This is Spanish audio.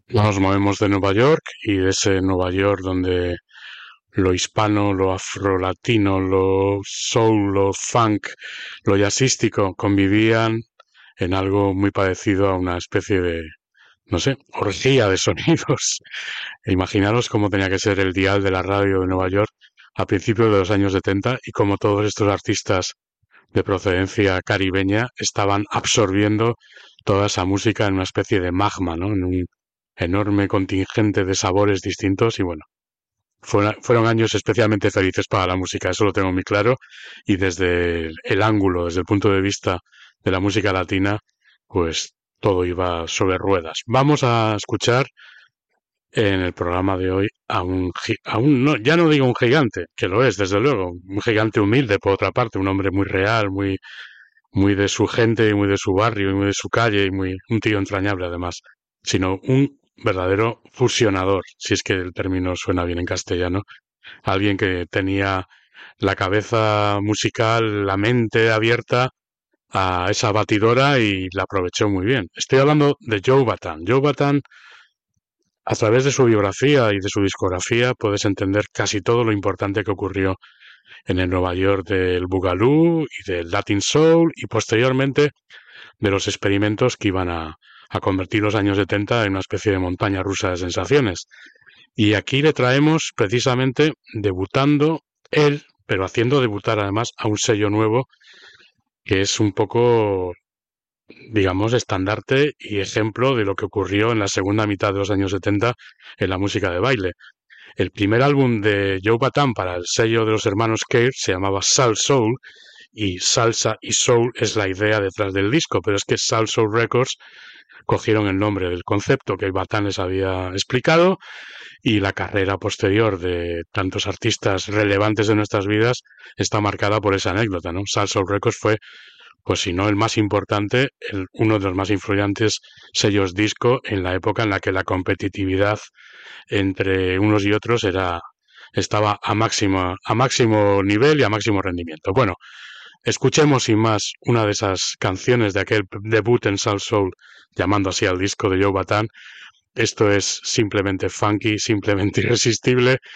Nos movemos de Nueva York y de ese Nueva York donde lo hispano, lo afrolatino, lo soul, lo funk, lo jazzístico convivían en algo muy parecido a una especie de, no sé, orgía de sonidos. Imaginaros cómo tenía que ser el dial de la radio de Nueva York a principios de los años 70 y cómo todos estos artistas de procedencia caribeña estaban absorbiendo toda esa música en una especie de magma, ¿no? En un enorme contingente de sabores distintos y bueno, fueron años especialmente felices para la música, eso lo tengo muy claro y desde el ángulo, desde el punto de vista de la música latina, pues todo iba sobre ruedas. Vamos a escuchar en el programa de hoy a un no, ya no digo un gigante, que lo es, desde luego, un gigante humilde por otra parte, un hombre muy real, muy de su gente y muy de su barrio y muy de su calle y muy un tío entrañable además, sino un verdadero fusionador, si es que el término suena bien en castellano, alguien que tenía la cabeza musical, la mente abierta a esa batidora y la aprovechó muy bien. Estoy hablando de Joe Bataan. Joe Bataan, a través de su biografía y de su discografía, puedes entender casi todo lo importante que ocurrió en el Nueva York del Boogaloo y del Latin Soul y posteriormente de los experimentos que iban a convertir los años 70 en una especie de montaña rusa de sensaciones. Y aquí le traemos precisamente debutando él, pero haciendo debutar además a un sello nuevo que es un poco, digamos, estandarte y ejemplo de lo que ocurrió en la segunda mitad de los años 70 en la música de baile. El primer álbum de Joe Bataan para el sello de los hermanos Cale se llamaba Sal Soul y salsa y soul es la idea detrás del disco, pero es que Sal Soul Records cogieron el nombre del concepto que Bataan les había explicado y la carrera posterior de tantos artistas relevantes de nuestras vidas está marcada por esa anécdota, ¿no? Sal Soul Records fue, pues si no el más importante, uno de los más influyentes sellos disco en la época en la que la competitividad entre unos y otros estaba a máximo nivel y a máximo rendimiento. Bueno, escuchemos sin más una de esas canciones de aquel debut en Soul Soul, llamando así al disco de Joe Bataan. Esto es simplemente funky, simplemente irresistible